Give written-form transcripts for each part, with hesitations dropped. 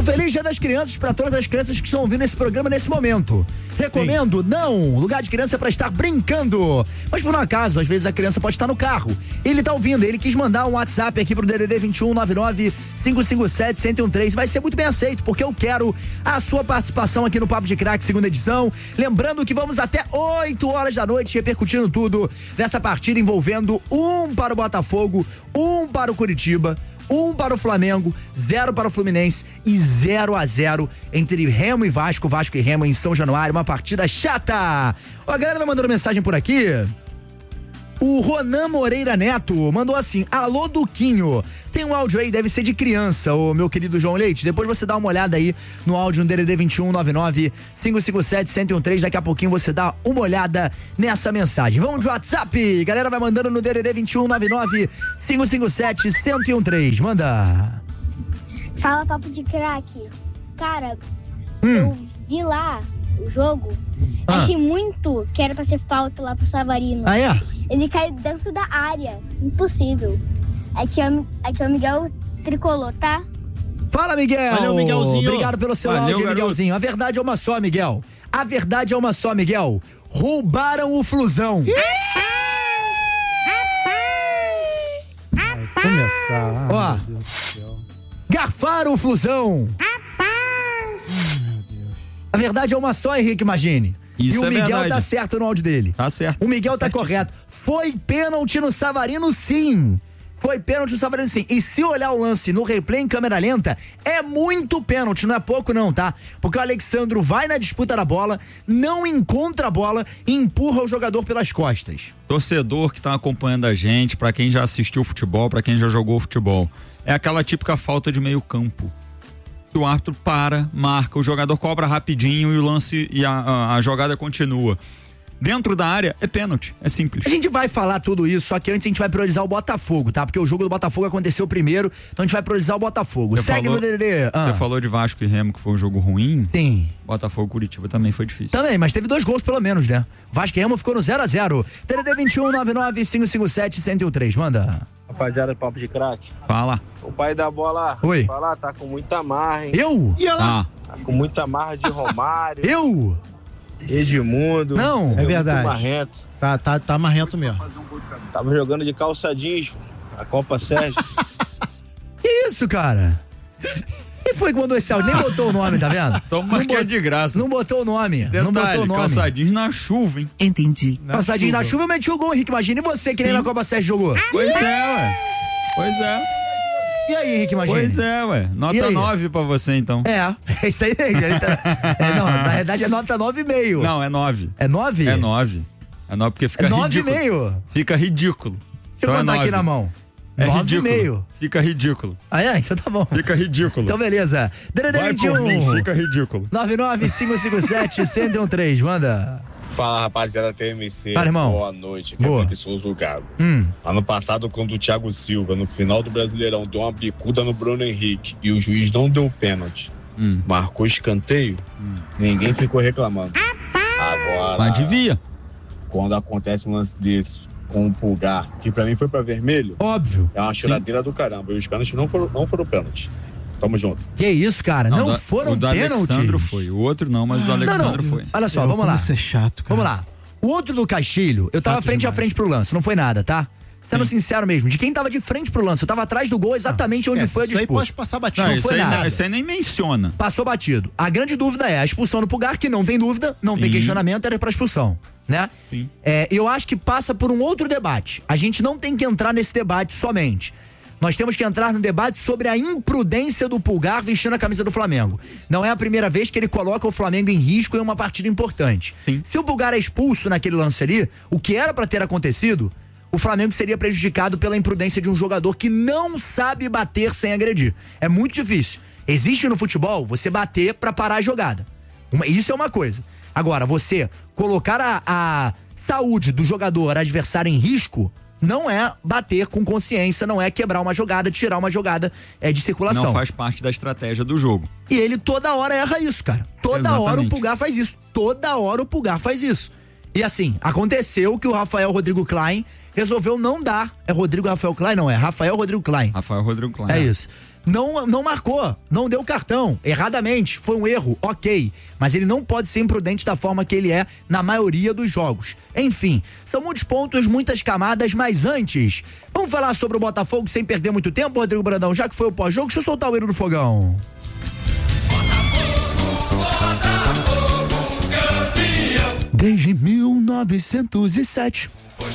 isso, feliz Dia das Crianças para todas as crianças que estão ouvindo esse programa nesse momento. Recomendo? Sim. Não, lugar de criança é para estar brincando. Mas por um acaso, às vezes a criança pode estar no carro. Ele tá ouvindo, ele quis mandar um WhatsApp aqui pro DDD 21 99 557 1013. Vai ser muito bem aceito, porque eu quero a sua participação aqui no Papo de Craque, segunda edição. Lembrando que vamos até 8 horas da noite repercutindo tudo dessa partida envolvendo 1 para o Botafogo, 1 para o Curitiba, 1 para o Flamengo, 0 para o Fluminense e 0-0 entre Remo e Vasco, Vasco e Remo em São Januário, uma partida chata. Ó, a galera tá mandando mensagem por aqui. O Ronan Moreira Neto mandou assim: alô, Duquinho, tem um áudio aí, deve ser de criança, ô meu querido João Leite. Depois você dá uma olhada aí no áudio no DDD 21 99 557 1013. Daqui a pouquinho você dá uma olhada nessa mensagem. Vamos de WhatsApp, galera vai mandando no DDD 21 99 557 1013. Manda. Fala, Papo de Craque. Cara, eu vi lá o jogo, achei muito que era pra ser falta lá pro Savarino. Ah, é? Ele caiu dentro da área. Impossível. Aqui é o Miguel Tricolor, tá? Fala, Miguel. Valeu, Miguelzinho. Obrigado pelo seu áudio, garoto. Miguelzinho. A verdade é uma só, Miguel. A verdade é uma só, Miguel. Roubaram o Flusão. Vai começar. Ó, meu Deus do céu. Garfaram o Flusão. A verdade é uma só, Henrique Magini. Isso e o é Miguel verdade. tá certo no áudio dele. Tá certo. O Miguel tá correto. Foi pênalti no Savarino, sim. Foi pênalti no Savarino, sim. E se olhar o lance no replay em câmera lenta, é muito pênalti, não é pouco não, tá? Porque o Alexandro vai na disputa da bola, não encontra a bola e empurra o jogador pelas costas. Torcedor que tá acompanhando a gente, pra quem já assistiu futebol, pra quem já jogou futebol, é aquela típica falta de meio campo. O árbitro para, marca, o jogador cobra rapidinho e o lance e a jogada continua. Dentro da área é pênalti, é simples. A gente vai falar tudo isso, só que antes a gente vai priorizar o Botafogo, tá? Porque o jogo do Botafogo aconteceu primeiro, então a gente vai priorizar o Botafogo. Segue no DDD. Você falou de Vasco e Remo que foi um jogo ruim? Sim. Botafogo e Curitiba também foi difícil. Também, mas teve 2 gols pelo menos, né? Vasco e Remo ficou no 0-0. DDD 21 99 557 1013. Manda. Rapaziada, Papo de Craque. Fala. O pai da bola. Oi. Falar, tá com muita marra, hein? Eu? E ela? Tá com muita marra de Romário. Eu? Edmundo. Não. É verdade. Muito marrento. Tá marrento mesmo. Tava jogando de calça jeans, a Copa Sérgio. Que isso, cara? Quem foi que mandou esse áudio? Nem botou o nome, tá vendo? Toma que é de graça. Não botou o nome. Detalhe, não botou o nome. calçadinhos na chuva, hein? Entendi. Calçadinho na chuva, eu meti o gol, Henrique. Imagina você que nem na Copa Sérgio jogou. Pois é, ué. Pois é. E aí, Henrique Magini? Pois é, ué. Nota 9 pra você, então. É isso aí mesmo. Não, na verdade é nota 9,5. Não, é 9. É 9? É 9. É 9 porque fica ridículo. 9,5? Fica ridículo. Deixa eu contar aqui na mão. É 9,5. Fica ridículo. Ah, é? Então tá bom. Fica ridículo. Então beleza. DDD Vai 21. por mim, fica ridículo. 99 557 1013. Manda. Fala, rapaziada TMC. Fala, irmão. Boa noite. Aqui Boa. é Souza Gago. Ano passado, quando o Thiago Silva, no final do Brasileirão, deu uma bicuda no Bruno Henrique e o juiz não deu pênalti, marcou escanteio, ninguém ficou reclamando. Agora, Mas devia. quando acontece um lance desse com o Pulgar, que pra mim foi pra vermelho, óbvio, é uma choradeira do caramba. E os pênaltis não foram pênaltis. Tamo junto. Que isso, cara? Não foram pênaltis? O do Alexandro foi. O outro não, mas o do Alexandro foi. Olha só, vamos lá. Isso é chato, cara. Vamos lá. O outro do Castilho, eu tava frente a frente pro lance, não foi nada, tá? Sendo sincero mesmo, de quem tava de frente pro lance, eu tava atrás do gol exatamente onde foi a disputa. Isso aí pode passar batido. Não foi nada. Isso aí nem menciona. Passou batido. A grande dúvida é a expulsão do Pulgar, que não tem dúvida, não tem questionamento, era pra expulsão, né? Sim. Eu acho que passa por um outro debate. A gente não tem que entrar nesse debate somente. Nós temos que entrar no debate sobre a imprudência do Pulgar vestindo a camisa do Flamengo. Não é a primeira vez que ele coloca o Flamengo em risco em uma partida importante. Sim. Se o Pulgar é expulso naquele lance ali, o que era pra ter acontecido, o Flamengo seria prejudicado pela imprudência de um jogador que não sabe bater sem agredir. É muito difícil. Existe no futebol você bater pra parar a jogada. Isso é uma coisa. Agora, você colocar a saúde do jogador adversário em risco não é bater com consciência, não é quebrar uma jogada, tirar uma jogada de circulação. Não faz parte da estratégia do jogo. E ele toda hora erra isso, cara. Toda hora o Pulgar faz isso. Toda hora o Pulgar faz isso. E assim, aconteceu que o Rafael Rodrigo Klein resolveu não dar. É Rodrigo Rafael Klein? Não, é Rafael Rodrigo Klein. Rafael Rodrigo Klein. É isso. Não marcou, não deu cartão, erradamente, foi um erro, ok, mas ele não pode ser imprudente da forma que ele é na maioria dos jogos. Enfim, são muitos pontos, muitas camadas, mas antes, vamos falar sobre o Botafogo sem perder muito tempo, Rodrigo Brandão, já que foi o pós-jogo, deixa eu soltar o hino do fogão. Desde 1907.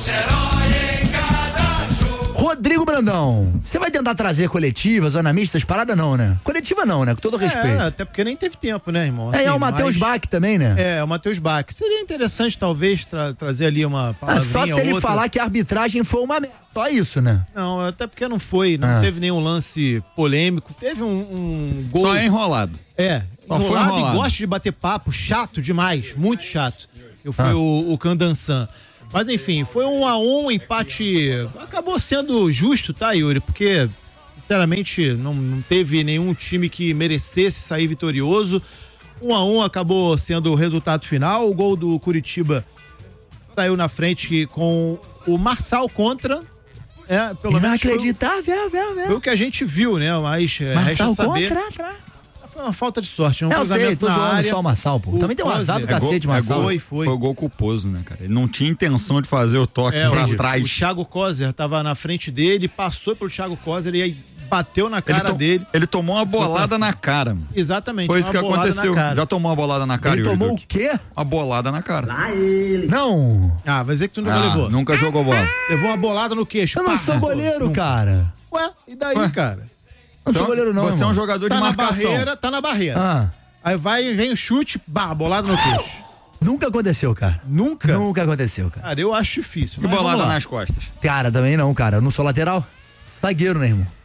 Rodrigo Brandão, você vai tentar trazer coletivas, zona mista, parada não, né? Coletiva não, né? Com todo respeito. Até porque nem teve tempo, né, irmão? É o Matheus Bach também, né? É, o Matheus Bach. Seria interessante, talvez, trazer ali uma palavrinha só se ele falar que a arbitragem foi uma merda. Só isso, né? Não, até porque não foi, não teve nenhum lance polêmico. Teve um gol. Só é enrolado. Só foi enrolado. E gosta de bater papo, chato demais, muito chato. Eu fui o Candansan. Mas enfim, foi 1-1, empate acabou sendo justo, tá, Yuri? Porque, sinceramente, não teve nenhum time que merecesse sair vitorioso. 1-1 acabou sendo o resultado final. O gol do Curitiba saiu na frente com o Marçal contra. Pelo menos inacreditável, foi o que a gente viu, né? Mas Marçal resta saber. contra. Foi uma falta de sorte. Eu sei, tô zoando só o Marçal, pô. Também tem um azar do cacete, Marçal. Foi o gol culposo, né, cara? Ele não tinha intenção de fazer o toque pra trás. O Thiago Kozer tava na frente dele, passou pelo Thiago Kozer e aí bateu na cara dele. Ele tomou uma bolada na cara. Mano. Exatamente. Foi isso que aconteceu. Já tomou uma bolada na cara, Ele tomou o quê? Uma bolada na cara. Lá ele. Não. Vai dizer que tu nunca levou. Nunca jogou bola. Levou uma bolada no queixo. Eu não sou goleiro, cara. Ué, e daí, cara? Não sou goleiro não, Você é um jogador de marcação. Tá na barreira. Aí vem o chute, bolada no queixo. Nunca aconteceu, cara. Nunca? Nunca aconteceu, cara. Cara, eu acho difícil. E bolada nas costas? Cara, também não, cara. Eu não sou lateral. Zagueiro, né, irmão?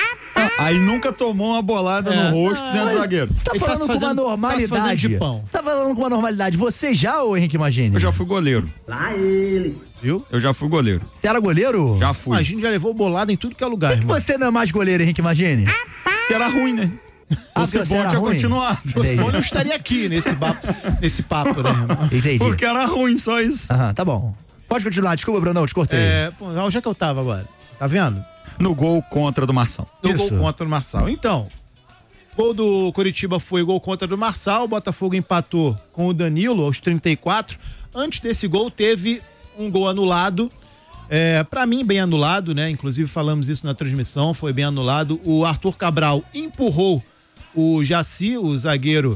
Aí nunca tomou uma bolada no rosto sendo zagueiro. Você tá falando com uma normalidade. Você tá falando com uma normalidade. Você já, ô Henrique Magini? Eu já fui goleiro. Lá ele. Viu? Eu já fui goleiro. Você era goleiro? Já fui. A gente já levou bolada em tudo que é lugar, Por que você não é mais goleiro, Henrique Magini? Que era ruim, né? O Cibone tinha continuado. O Cibone não estaria aqui nesse papo, né, irmão? Entendi. Porque era ruim, só isso. Tá bom. Pode continuar, desculpa, Brunão, te cortei. Onde é que eu tava agora? Tá vendo? No gol contra do Marçal. No gol contra do Marçal. Então, gol do Curitiba foi gol contra do Marçal, o Botafogo empatou com o Danilo aos 34. Antes desse gol teve um gol anulado, pra mim bem anulado, né? Inclusive falamos isso na transmissão, foi bem anulado. O Arthur Cabral empurrou o Jaci, o zagueiro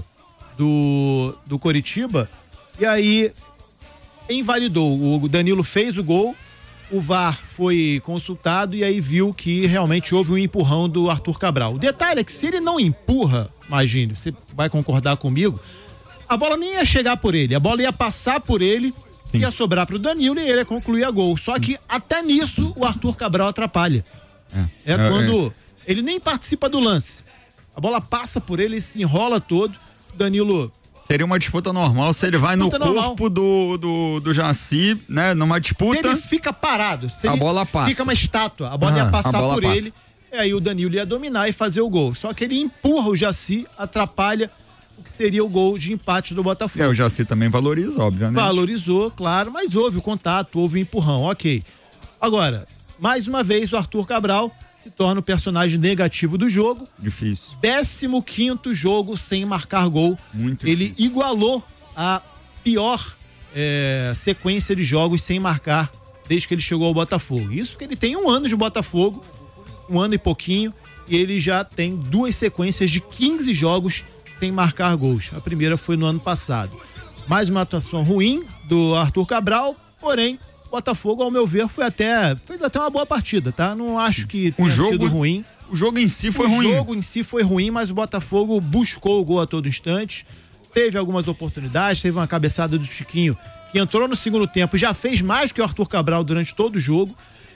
do Coritiba, e aí invalidou. O Danilo fez o gol, o VAR foi consultado e aí viu que realmente houve um empurrão do Arthur Cabral. O detalhe é que se ele não empurra, imagine, você vai concordar comigo, a bola nem ia chegar por ele, a bola ia passar por ele, ia sobrar pro Danilo e ele ia concluir a gol. Só que até nisso o Arthur Cabral atrapalha. Quando ele nem participa do lance. A bola passa por ele, se enrola todo. O Danilo... Seria uma disputa normal se ele vai no corpo do Jaci, né? Numa disputa. Se ele fica parado, se a bola passa. Fica uma estátua, a bola ia passar por ele, e aí o Danilo ia dominar e fazer o gol. Só que ele empurra o Jaci, atrapalha o que seria o gol de empate do Botafogo. O Jaci também valoriza, obviamente. Valorizou, claro, mas houve o contato, houve o empurrão, ok. Agora, mais uma vez o Arthur Cabral se torna o personagem negativo do jogo. Difícil. 15º jogo sem marcar gol. Muito Ele difícil. igualou a pior sequência de jogos sem marcar desde que ele chegou ao Botafogo. Isso porque ele tem 1 ano de Botafogo, 1 ano e pouquinho, e ele já tem 2 sequências de 15 jogos sem marcar gols. A primeira foi no ano passado. Mais uma atuação ruim do Arthur Cabral, porém o Botafogo, ao meu ver, fez até uma boa partida, tá? Não acho que tenha sido ruim. O jogo em si foi ruim. O jogo em si foi ruim, mas o Botafogo buscou o gol a todo instante. Teve algumas oportunidades, teve uma cabeçada do Chiquinho, que entrou no segundo tempo e já fez mais que o Arthur Cabral durante todo o jogo.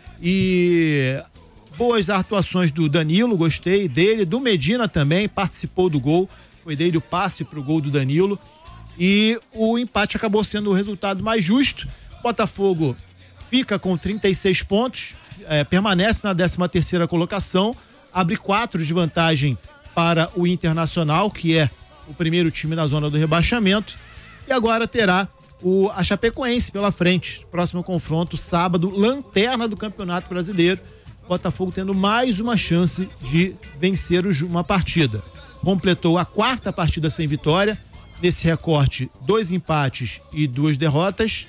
E boas atuações do Danilo, gostei dele. Do Medina também, participou do gol. Foi dele o passe pro gol do Danilo. E o empate acabou sendo o resultado mais justo. Botafogo fica com 36 pontos, permanece na 13ª colocação, abre 4 de vantagem para o Internacional, que é o primeiro time na zona do rebaixamento, e agora terá a Chapecoense pela frente. Próximo confronto, sábado, lanterna do Campeonato Brasileiro. Botafogo tendo mais uma chance de vencer uma partida. Completou a 4ª partida sem vitória. Nesse recorte, 2 empates e 2 derrotas.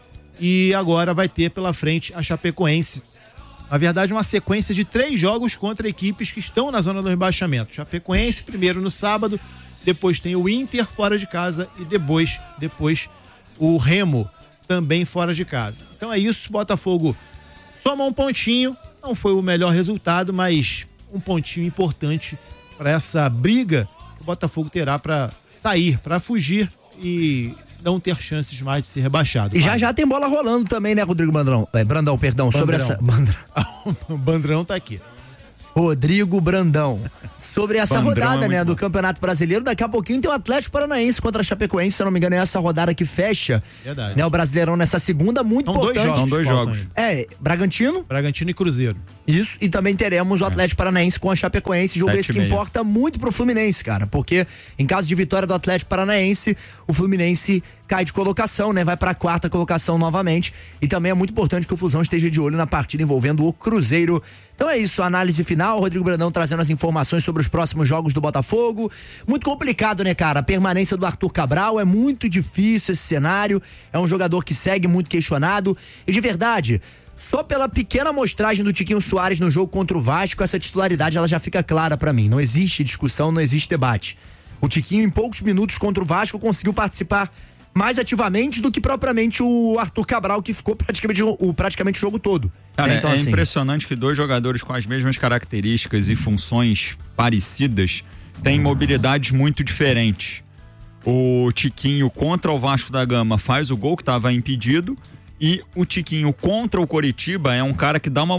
E agora vai ter pela frente a Chapecoense. Na verdade, uma sequência de 3 jogos contra equipes que estão na zona do rebaixamento. Chapecoense, primeiro no sábado, depois tem o Inter fora de casa e depois o Remo também fora de casa. Então é isso, Botafogo soma um pontinho, não foi o melhor resultado, mas um pontinho importante para essa briga que o Botafogo terá para sair, para fugir e não ter chances mais de ser rebaixado. E já tem bola rolando também, né, Rodrigo Brandão? Brandão, perdão, sobre essa... O Bandrão tá aqui. Rodrigo Brandão. Sobre essa rodada, né, do Campeonato Brasileiro. Daqui a pouquinho tem o Atlético Paranaense contra a Chapecoense, se eu não me engano, é essa rodada que fecha. Verdade. Né, o Brasileirão nessa segunda, muito importante. São 2 jogos. Bragantino e Cruzeiro. Isso, e também teremos o Atlético Paranaense com a Chapecoense, jogo esse que importa muito pro Fluminense, cara, porque em caso de vitória do Atlético Paranaense, o Fluminense cai de colocação, né, vai pra 4ª colocação novamente, e também é muito importante que o Flusão esteja de olho na partida envolvendo o Cruzeiro. Então é isso, a análise final, o Rodrigo Brandão trazendo as informações sobre os próximos jogos do Botafogo. Muito complicado, né, cara, a permanência do Arthur Cabral, é muito difícil esse cenário, é um jogador que segue muito questionado, e de verdade, só pela pequena amostragem do Tiquinho Soares no jogo contra o Vasco, essa titularidade ela já fica clara pra mim. Não existe discussão, não existe debate. O Tiquinho, em poucos minutos contra o Vasco, conseguiu participar mais ativamente do que propriamente o Arthur Cabral, que ficou praticamente o jogo todo. Cara, então, assim, impressionante que 2 jogadores com as mesmas características e funções parecidas têm mobilidades muito diferentes. O Tiquinho contra o Vasco da Gama faz o gol que estava impedido, e o Tiquinho contra o Coritiba é um cara que dá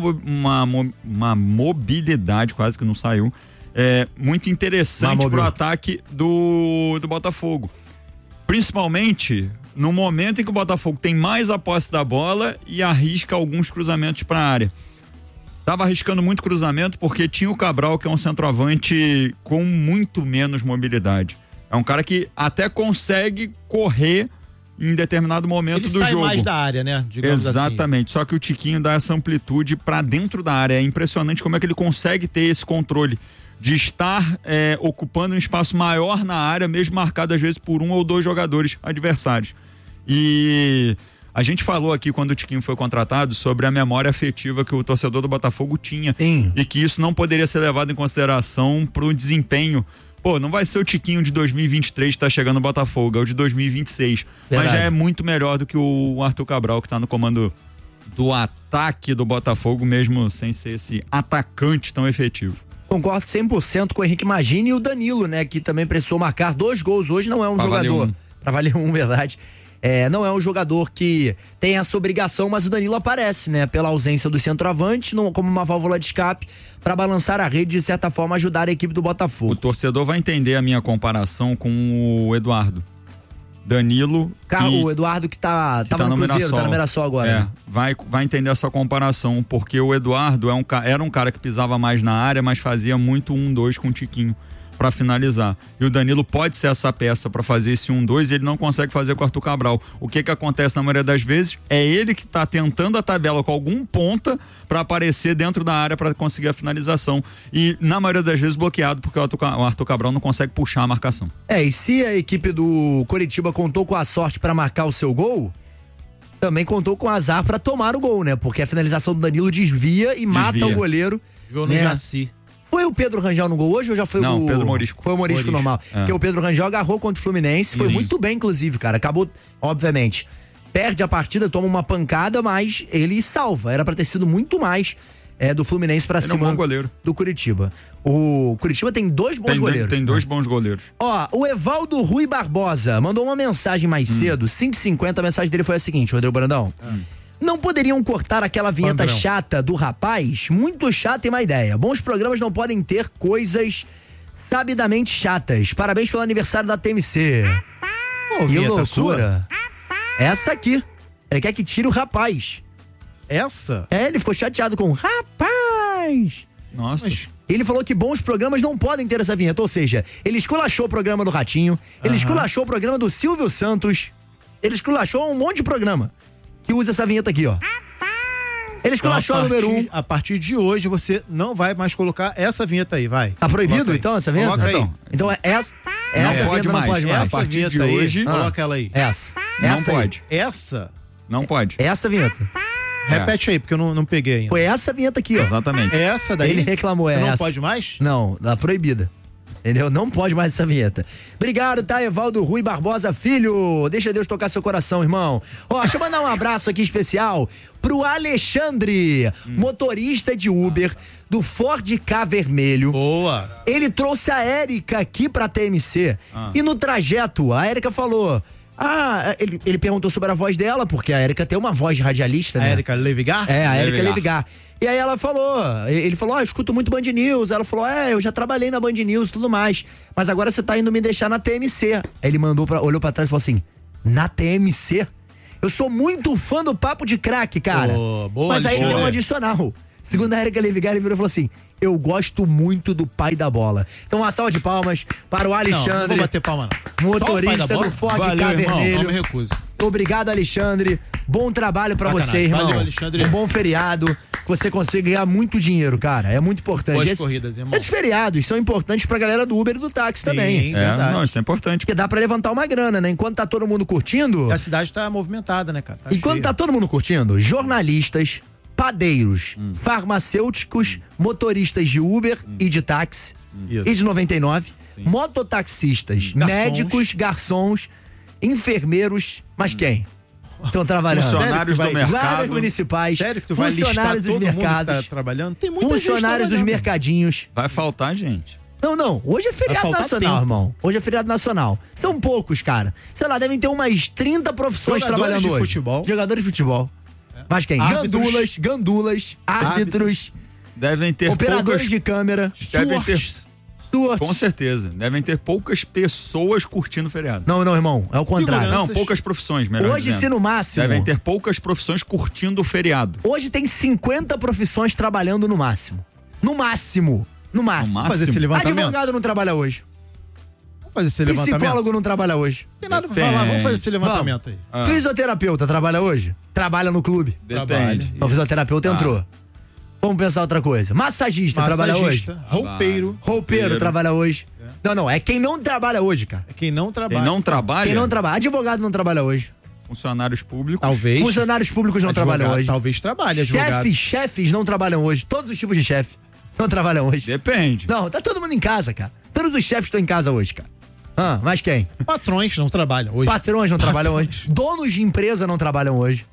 uma mobilidade, quase que não saiu, muito interessante pro ataque do Botafogo. Principalmente no momento em que o Botafogo tem mais a posse da bola e arrisca alguns cruzamentos para a área. Tava arriscando muito cruzamento porque tinha o Cabral, que é um centroavante com muito menos mobilidade. É um cara que até consegue correr em determinado momento do jogo. Ele sai mais da área, né? Digamos Exatamente. assim. Só que o Tiquinho dá essa amplitude para dentro da área. É impressionante como é que ele consegue ter esse controle de estar ocupando um espaço maior na área, mesmo marcado às vezes por 1 ou 2 jogadores adversários. E a gente falou aqui, quando o Tiquinho foi contratado, sobre a memória afetiva que o torcedor do Botafogo tinha. Sim. E que isso não poderia ser levado em consideração para o desempenho. Pô, não vai ser o Tiquinho de 2023 que tá chegando no Botafogo, é o de 2026. Verdade. Mas já é muito melhor do que o Arthur Cabral, que tá no comando do ataque do Botafogo, mesmo sem ser esse atacante tão efetivo. Concordo 100% com o Henrique Magini e o Danilo, né, que também precisou marcar 2 gols hoje, não é um jogador... Pra valer um, verdade. Não é um jogador que tem essa obrigação, mas o Danilo aparece, né, pela ausência do centroavante, como uma válvula de escape para balançar a rede, de certa forma ajudar a equipe do Botafogo. O torcedor vai entender a minha comparação com o Eduardo. Danilo. O Eduardo que tava no Cruzeiro, tá no Mirassol agora. Vai entender essa comparação, porque o Eduardo era um cara que pisava mais na área, mas fazia muito 1-2 com o Tiquinho para finalizar. E o Danilo pode ser essa peça para fazer esse 1-2 e ele não consegue fazer com o Arthur Cabral. O que acontece na maioria das vezes é ele que tá tentando a tabela com algum ponta para aparecer dentro da área para conseguir a finalização. E na maioria das vezes bloqueado, porque o Arthur Cabral não consegue puxar a marcação. E se a equipe do Coritiba contou com a sorte para marcar o seu gol, também contou com azar para tomar o gol, né? Porque a finalização do Danilo desvia e mata o goleiro. Gol no Jaci. Foi o Pedro Rangel no gol hoje ou já foi o Pedro Morisco? Foi o Morisco normal. Porque o Pedro Rangel agarrou contra o Fluminense, foi muito bem, inclusive, cara. Acabou, obviamente, perde a partida, toma uma pancada, mas ele salva. Era pra ter sido muito mais do Fluminense pra cima do Curitiba. O Curitiba tem 2 bons goleiros. Tem 2 bons goleiros. Ó, o Evaldo Rui Barbosa mandou uma mensagem mais cedo, 5h50, a mensagem dele foi a seguinte, Rodrigo Brandão. Não poderiam cortar aquela vinheta chata do rapaz? Muito chata e má ideia. Bons programas não podem ter coisas sabidamente chatas. Parabéns pelo aniversário da TMC. Que loucura. Sua? Essa aqui. Ele quer que tire o rapaz. Essa? Ele ficou chateado com rapaz. Nossa. Ele falou que bons programas não podem ter essa vinheta. Ou seja, ele esculachou o programa do Ratinho, ele esculachou o programa do Silvio Santos. Ele esculachou um monte de programa que usa essa vinheta aqui, ó. Ele esculachou a número 1. A partir de hoje, você não vai mais colocar essa vinheta aí, vai. Tá proibido, então, essa vinheta? Coloca aí. Então, essa pode vinheta mais. não pode mais. A partir vinheta de aí, hoje, coloca ela aí. Essa. Não Essa aí. pode. Essa? Não pode. Essa vinheta. Repete aí, porque eu não peguei ainda. Foi essa vinheta aqui, ó. Exatamente. Essa daí? Ele reclamou, Você essa. não pode mais? Não, tá proibida. Entendeu? Não pode mais essa vinheta. Obrigado, tá? Evaldo Rui Barbosa Filho. Deixa Deus tocar seu coração, irmão. Ó, deixa eu mandar um abraço aqui especial pro Alexandre, motorista de Uber do Ford K vermelho. Boa. Ele trouxe a Érica aqui pra TMC. E no trajeto, a Érica falou... ele perguntou sobre a voz dela, porque a Érica tem uma voz de radialista, né? A Érica Levigar? É, a Érica Levigar. Levigar. E aí ela falou, ele falou, eu escuto muito Band News. Ela falou, eu já trabalhei na Band News e tudo mais, mas agora você tá indo me deixar na TMC. Aí ele olhou pra trás e falou assim, na TMC? Eu sou muito fã do Papo de Crack, cara. Boa, mas aí ele deu um Alexandre. adicional. Segundo a Érica Levigar, ele virou e falou assim, eu gosto muito do pai da bola. Então uma salva de palmas para o Não Alexandre, vou bater palma, não. motorista Só o pai da bola? do Ford Valeu, K irmão. vermelho. Não me recuso. Obrigado, Alexandre. Bom trabalho pra Sacanagem. você, irmão. Valeu, Alexandre. Um bom feriado. Que você consiga ganhar muito dinheiro, cara. É muito importante. Boas corridas, irmão. Esses feriados são importantes pra galera do Uber e do táxi também. verdade. Não, isso é importante. Porque dá pra levantar uma grana, né? Enquanto tá todo mundo curtindo. E a cidade tá movimentada, né, cara? Tá Enquanto cheia. tá todo mundo curtindo, jornalistas, padeiros, farmacêuticos, motoristas de Uber e de táxi Isso. e de 99, mototaxistas, Garçons. médicos, garçons, enfermeiros, mas quem? Estão trabalhando. Funcionários do mercado. Guardas municipais, Sério que tu vai listar funcionários dos todo mundo que mercados, tá trabalhando? Tem muita funcionários gente dos trabalhando. mercadinhos. Vai faltar gente. Não, hoje é feriado faltar nacional, tempo. irmão. Hoje é feriado nacional. São poucos, cara. Sei lá, devem ter umas 30 profissões Jogadores trabalhando de hoje. futebol. Jogadores de futebol. Mas quem? Árbitros. Gandulas, árbitros, Devem ter operadores poucas... de câmera, Devem ter... stewards. Com certeza. Devem ter poucas pessoas curtindo o feriado. Não, irmão, é o contrário. Segurança. Não, poucas profissões, melhor Hoje, dizendo. se no máximo... Devem ter poucas profissões curtindo o feriado. Hoje tem 50 profissões trabalhando no máximo. No máximo. Vamos fazer esse levantamento. Advogado não trabalha hoje. Vamos fazer esse levantamento. Psicólogo não trabalha hoje. Tem nada pra falar. Vamos fazer esse levantamento aí. Ah. Fisioterapeuta trabalha hoje? Trabalha no clube. Depende. Então, o fisioterapeuta entrou. Vamos pensar outra coisa. Massagista trabalha hoje? Massagista, roupeiro. Roupeiro trabalha hoje? Não, é quem não trabalha hoje, cara. É quem não trabalha. Quem não trabalha, Quem não trabalha. Advogado não trabalha hoje. funcionários públicos. Talvez. Funcionários públicos não Advogado, trabalham hoje. Talvez trabalhe, advogado. Chefes não trabalham hoje. Todos os tipos de chefe não trabalham hoje. Depende. Não, tá todo mundo em casa, cara. Todos os chefes estão em casa hoje, cara. Mas quem? Patrões não trabalham hoje. Patrões não trabalham hoje. Donos de empresa não trabalham hoje.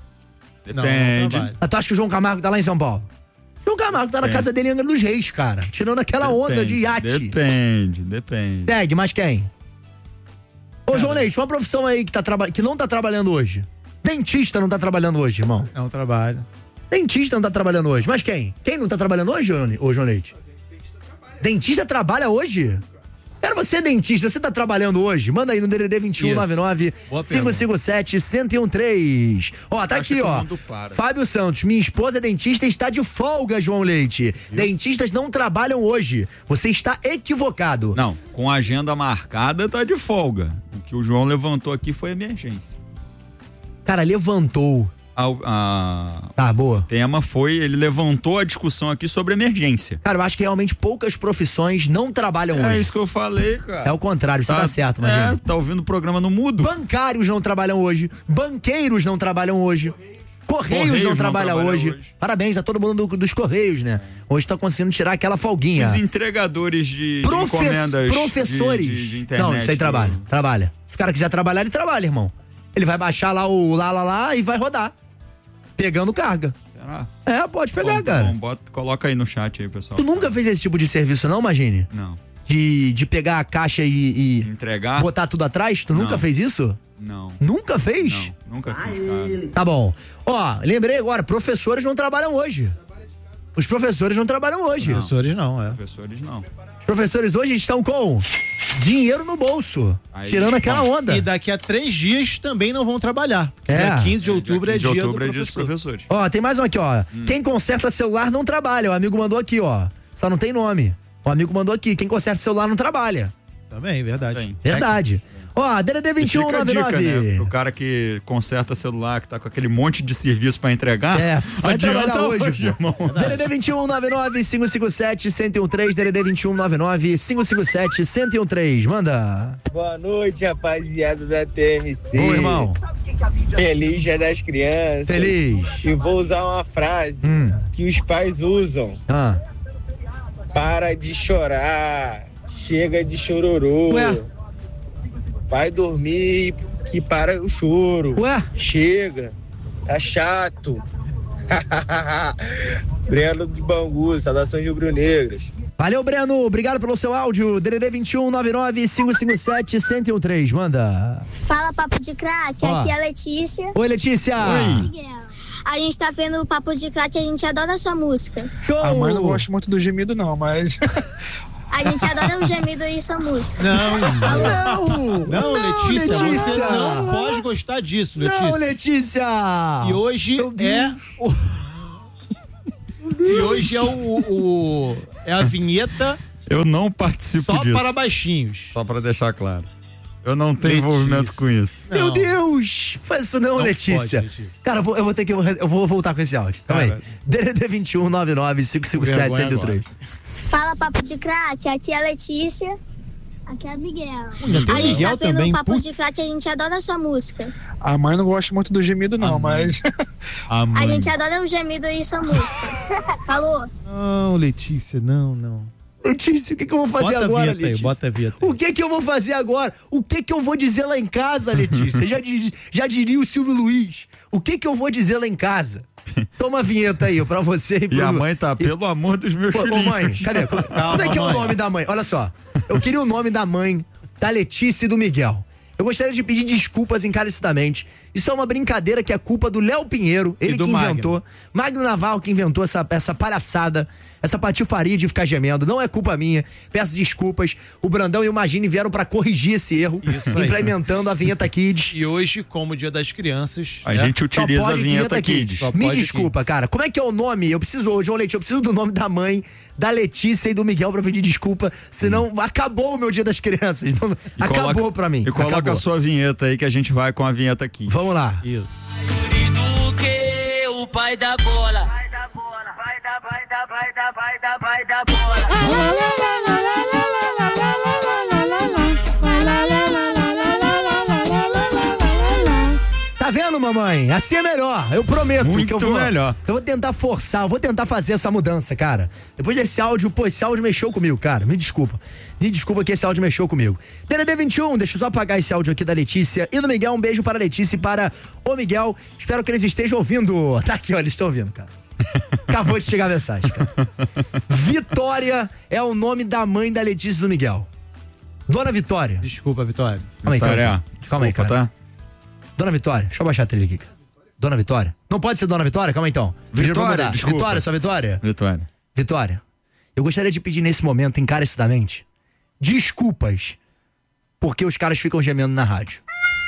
Depende. trabalha. Tu acha que o João Camargo tá lá em São Paulo? João Camargo tá na casa dele em Angra dos Reis, cara. Tirando aquela onda de iate. Depende. Segue, mas quem? Ô, João Leite, uma profissão aí que não tá trabalhando hoje. Dentista não tá trabalhando hoje, irmão. Não trabalha. Dentista não tá trabalhando hoje. Mas quem? Quem não tá trabalhando hoje, ô João Leite? Dentista trabalha hoje? Quero você, dentista, você tá trabalhando hoje? Manda aí no DDD 2199 557 1013. Ó, tá aqui, ó. Fábio Santos, minha esposa dentista está de folga, João Leite. Dentistas não trabalham hoje. Você está equivocado. Não, com a agenda marcada tá de folga. O que o João levantou aqui foi emergência. Cara, levantou. Tá, boa. O tema foi, ele levantou a discussão aqui sobre emergência. Cara, eu acho que realmente poucas profissões não trabalham hoje. É isso que eu falei, cara. É o contrário, você tá certo, imagina. Tá ouvindo o programa no mudo? Bancários não trabalham hoje. Banqueiros não trabalham hoje. Correios não trabalham hoje. Parabéns a todo mundo dos Correios, né? Hoje tá conseguindo tirar aquela folguinha. Os entregadores de encomendas professores. de internet. Não, isso aí trabalha. Se o cara quiser trabalhar, ele trabalha, irmão. Ele vai baixar lá o lá e vai rodar. Pegando carga. Será? Pode pegar, cara. Coloca aí no chat aí, pessoal. Tu nunca fez esse tipo de serviço, não, Magine? Não. De pegar a caixa e entregar? Botar tudo atrás? Tu nunca fez isso? Não. Nunca fez? Não, nunca fiz, cara. Tá bom. Ó, lembrei agora, professores não trabalham hoje. Os professores não trabalham hoje. Professores não, Professores não. Os professores hoje estão com dinheiro no bolso, tirando aquela onda. E daqui a 3 dias também não vão trabalhar. Dia 15 de outubro é dia dos professores. Ó, tem mais um aqui, ó. Quem conserta celular não trabalha. O amigo mandou aqui, ó. Só não tem nome. O amigo mandou aqui. Quem conserta celular não trabalha. Também, verdade. Verdade. Ó, DDD 2199. Né? O cara que conserta celular, que tá com aquele monte de serviço pra entregar. Vai trabalhar hoje, irmão. DDD 2199-557-1013, DDD 2199-557-1013. Manda. Boa noite, rapaziada da TMC. Bom, irmão. Feliz Dia das Crianças. Feliz. E vou usar uma frase que os pais usam. Para de chorar. Chega de chororô. Ué? Vai dormir que para o choro. Ué? Chega. Tá chato. Breno de Bangu, saudações rubro-negras. Valeu, Breno. Obrigado pelo seu áudio. DDD 2199-557-1013. Manda. Fala, Papo de Craque. Aqui é a Letícia. Oi, Letícia. Oi. A gente tá vendo o Papo de Craque e a gente adora a sua música. Show. A mãe não gosta muito do gemido, não, mas... A gente adora o gemido e sua música. Não, Letícia, você não pode gostar disso, Letícia. Não, Letícia. E hoje é a vinheta. Eu não participo disso. Só para baixinhos. Só para deixar claro. Eu não tenho envolvimento com isso. Meu Deus! Faz isso não, Letícia. Pode, Letícia. Cara, eu vou voltar com esse áudio. Calma aí. DDD 2199-557-1013. Fala, Papo de Craque. Aqui é a Letícia. Aqui é a Miguel. A gente tá vendo o Papo de Craque e a gente adora a sua música. A mãe não gosta muito do gemido, não, mas... A gente adora o gemido e sua música. Falou? Não, Letícia, não. Letícia, o que eu vou fazer agora, Letícia? Bota a vinheta. O que eu vou fazer agora? O que eu vou dizer lá em casa, Letícia? Já diria o Silvio Luiz. O que eu vou dizer lá em casa? Toma a vinheta aí, pra você e pro... E a mãe tá, pelo amor dos meus filhos. Ô, mãe, cadê? Como é que é o nome da mãe? Olha só, eu queria o nome da mãe da Letícia e do Miguel. Eu gostaria de pedir desculpas encarecidamente. Isso é uma brincadeira que é culpa do Léo Pinheiro, ele que inventou. Magno Navarro que inventou essa palhaçada, essa patifaria de ficar gemendo. Não é culpa minha. Peço desculpas. O Brandão e o Magini vieram pra corrigir esse erro, implementando a Vinheta Kids. E hoje, como Dia das Crianças, a gente utiliza a Vinheta Kids. Me desculpa, cara. Como é que é o nome? Eu preciso, João Leite, eu preciso do nome da mãe, da Letícia e do Miguel pra pedir desculpa. Senão acabou o meu Dia das Crianças. Acabou pra mim. E coloca a sua vinheta aí que a gente vai com a vinheta aqui. Vamos lá. Isso. O pai da bola. Vai da bola. Tá vendo, mamãe? Assim é melhor. Eu prometo muito que eu vou. Melhor. Eu vou tentar forçar, eu vou tentar fazer essa mudança, cara. Depois desse áudio, esse áudio mexeu comigo, cara. Me desculpa. Me desculpa que esse áudio mexeu comigo. DDD 21, deixa eu só apagar esse áudio aqui da Letícia e do Miguel. Um beijo para a Letícia e para o Miguel. Espero que eles estejam ouvindo. Tá aqui, ó, eles estão ouvindo, cara. Acabou de chegar a mensagem, cara. Vitória é o nome da mãe da Letícia e do Miguel. Dona Vitória. Desculpa, Vitória. Calma aí, cara. Calma aí, cara. Tá? Dona Vitória, deixa eu baixar a trilha aqui, cara. Dona Vitória. Não pode ser Dona Vitória? Calma aí, então. Vitória, desculpa. Vitória, só Vitória? Vitória. Vitória, eu gostaria de pedir nesse momento, encarecidamente, desculpas, porque os caras ficam gemendo na rádio.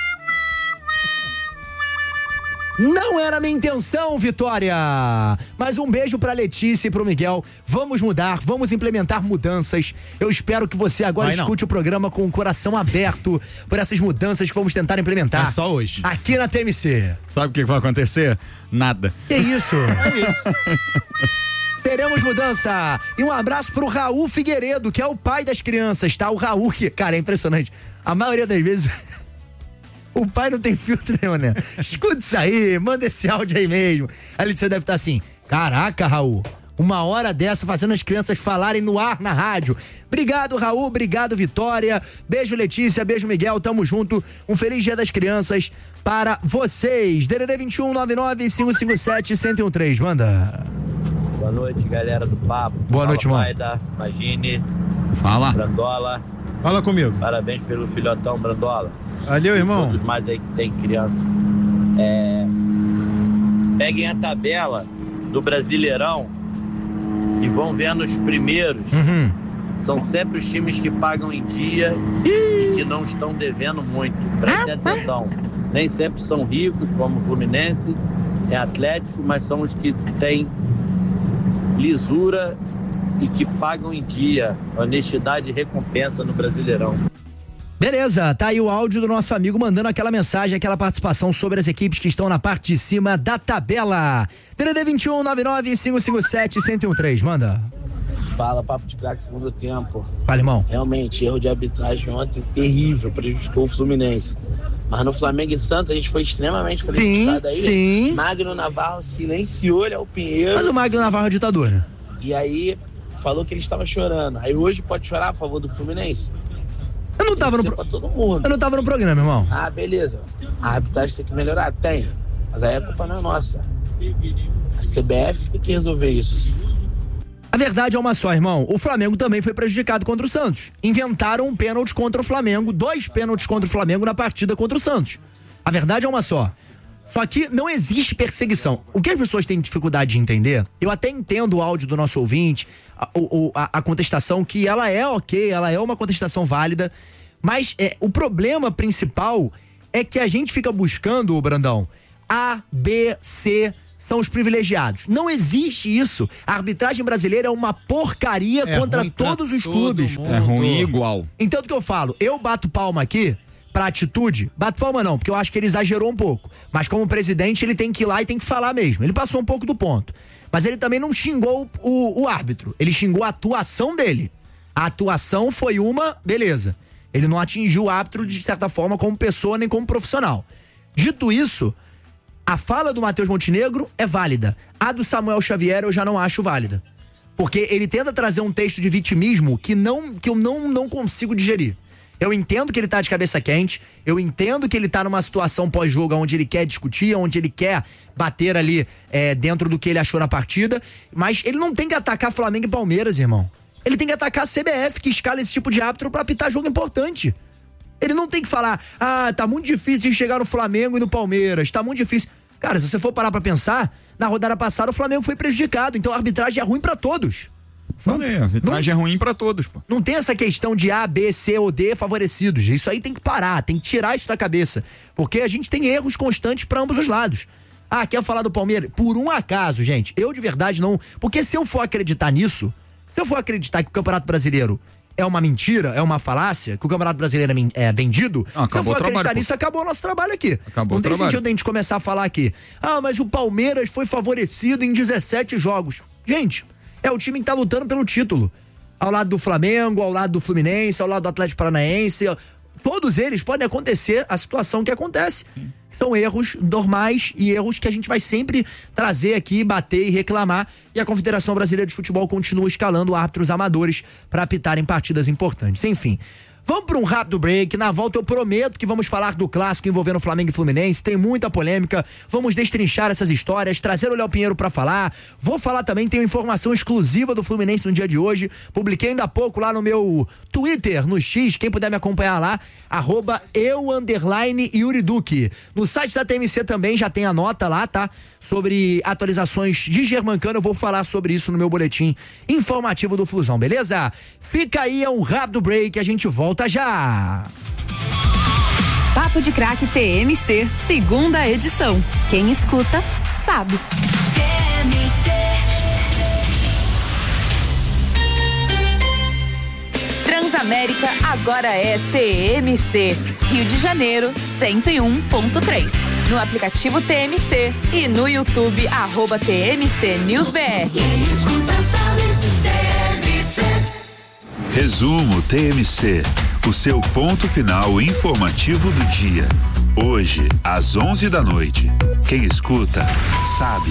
Não era minha intenção, Vitória! Mas um beijo pra Letícia e pro Miguel. Vamos mudar, vamos implementar mudanças. Eu espero que você agora escute o programa com o coração aberto por essas mudanças que vamos tentar implementar. É só hoje. Aqui na TMC. Sabe o que vai acontecer? Nada. Que isso? É isso. Teremos mudança. E um abraço pro Raul Figueiredo, que é o pai das crianças, tá? O Raul, que, cara, é impressionante. A maioria das vezes... O pai não tem filtro nenhum, né? Escuta isso aí, manda esse áudio aí mesmo. Aí você deve estar assim, caraca, Raul, uma hora dessa fazendo as crianças falarem no ar na rádio. Obrigado, Raul, obrigado, Vitória. Beijo, Letícia, beijo, Miguel, tamo junto. Um feliz Dia das Crianças para vocês. DDD 2199-557-1013, manda. Boa noite, galera do Papo. Boa noite, mano. Magine. Fala. Brandola. Fala comigo. Parabéns pelo filhotão, Brandola. Valeu, irmão. Todos mais aí que tem criança. Peguem a tabela do Brasileirão e vão vendo os primeiros. São sempre os times que pagam em dia e que não estão devendo muito. Prestem atenção. Nem sempre são ricos, como o Fluminense, é Atlético, mas são os que têm lisura e que pagam em dia. Honestidade e recompensa no Brasileirão. Beleza, tá aí o áudio do nosso amigo mandando aquela mensagem, aquela participação sobre as equipes que estão na parte de cima da tabela. DDD 21 99 557 1013, manda. Fala, papo de craque, segundo tempo. Fala, irmão. Realmente, erro de arbitragem ontem terrível, prejudicou o Fluminense. Mas no Flamengo e Santos a gente foi extremamente prejudicado aí. Sim. Magno Navarro silenciou o Pinheiro. Mas o Magno Navarro é ditador, né? E aí falou que ele estava chorando. Aí hoje pode chorar a favor do Fluminense? Eu não tava todo mundo. Eu não tava no programa, irmão. Ah, beleza. A arbitragem tem que melhorar? Tem. Mas aí a culpa não é nossa. A CBF que tem que resolver isso. A verdade é uma só, irmão. O Flamengo também foi prejudicado contra o Santos. Inventaram um pênalti contra o Flamengo, 2 pênaltis contra o Flamengo na partida contra o Santos. A verdade é uma só. Só que não existe perseguição. O que as pessoas têm dificuldade de entender, eu até entendo o áudio do nosso ouvinte, a contestação, que ela é ok, ela é uma contestação válida, mas o problema principal é que a gente fica buscando, Brandão, A, B, C, são os privilegiados. Não existe isso. A arbitragem brasileira é uma porcaria contra todos os clubes. É ruim igual. Então, do que eu falo, eu bato palma aqui pra atitude, bato palma não, porque eu acho que ele exagerou um pouco, mas como presidente ele tem que ir lá e tem que falar mesmo, ele passou um pouco do ponto, mas ele também não xingou o árbitro, ele xingou a atuação dele. A atuação foi uma, beleza, ele não atingiu o árbitro de certa forma como pessoa nem como profissional. Dito isso, a fala do Matheus Montenegro é válida, a do Samuel Xavier eu já não acho válida, porque ele tenta trazer um texto de vitimismo que eu não consigo digerir. Eu entendo que ele tá de cabeça quente, eu entendo que ele tá numa situação pós-jogo onde ele quer discutir, onde ele quer bater ali dentro do que ele achou na partida, mas ele não tem que atacar Flamengo e Palmeiras, irmão. Ele tem que atacar a CBF, que escala esse tipo de árbitro pra apitar jogo importante. Ele não tem que falar, tá muito difícil de chegar no Flamengo e no Palmeiras, tá muito difícil. Cara, se você for parar pra pensar, na rodada passada o Flamengo foi prejudicado, então a arbitragem é ruim pra todos. Falei, a arbitragem é ruim pra todos, pô. Não tem essa questão de A, B, C ou D favorecidos. Isso aí tem que parar, tem que tirar isso da cabeça. Porque a gente tem erros constantes pra ambos os lados. Quer falar do Palmeiras? Por um acaso, gente, eu de verdade não... Porque se eu for acreditar nisso, se eu for acreditar que o Campeonato Brasileiro é uma mentira, é uma falácia, que o Campeonato Brasileiro é vendido, se eu for acreditar nisso, acabou o nosso trabalho aqui. Não tem sentido a gente começar a falar aqui. Mas o Palmeiras foi favorecido em 17 jogos. Gente... É o time que tá lutando pelo título. Ao lado do Flamengo, ao lado do Fluminense, ao lado do Atlético Paranaense. Todos eles podem acontecer a situação que acontece. São erros normais e erros que a gente vai sempre trazer aqui, bater e reclamar. E a Confederação Brasileira de Futebol continua escalando árbitros amadores para apitarem partidas importantes. Enfim. Vamos para um rápido break. Na volta eu prometo que vamos falar do clássico envolvendo Flamengo e Fluminense. Tem muita polêmica. Vamos destrinchar essas histórias, trazer o Léo Pinheiro para falar. Vou falar também, tenho informação exclusiva do Fluminense no dia de hoje. Publiquei ainda há pouco lá no meu Twitter, no X. Quem puder me acompanhar lá, @eu_Yuriduque. No site da TMC também já tem a nota lá, tá? Sobre atualizações de Germancano, eu vou falar sobre isso no meu boletim informativo do Flusão, beleza? Fica aí, é um rápido break, a gente volta já. Papo de Craque TMC, segunda edição. Quem escuta, sabe. Transamérica agora é TMC. Rio de Janeiro, 101.3. No aplicativo TMC e no YouTube, @TMC News BR. Resumo TMC, o seu ponto final informativo do dia. Hoje, às 11 da noite. Quem escuta, sabe.